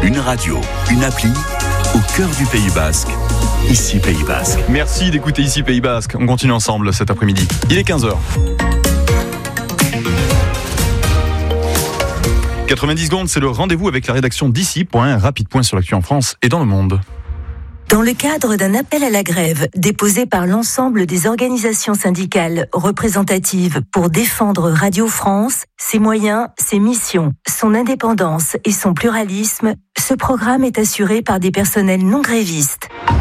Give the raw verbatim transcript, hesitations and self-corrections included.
Une radio, une appli, au cœur du Pays Basque. Ici Pays Basque. Merci d'écouter Ici Pays Basque. On continue ensemble cet après-midi. Il est quinze heures. quatre-vingt-dix secondes, c'est le rendez-vous avec la rédaction d'Ici pour un rapide point sur l'actu en France et dans le monde. Dans le cadre d'un appel à la grève déposé par l'ensemble des organisations syndicales représentatives pour défendre Radio France, ses moyens, ses missions, son indépendance et son pluralisme, ce programme est assuré par des personnels non grévistes.